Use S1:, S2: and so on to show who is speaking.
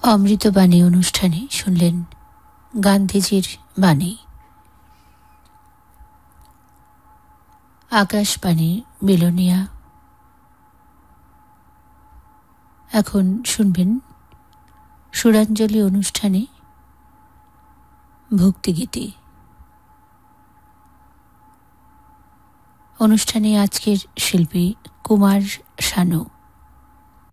S1: অমৃতবাণী অনুষ্ঠানে শুনলেন গান্ধীজির বাণী। আকাশবাণী বিলোনিয়া। এখন শুনবেন সুরাঞ্জলি অনুষ্ঠানে ভক্তিগীতি। অনুষ্ঠানে আজকের শিল্পী কুমার শানু।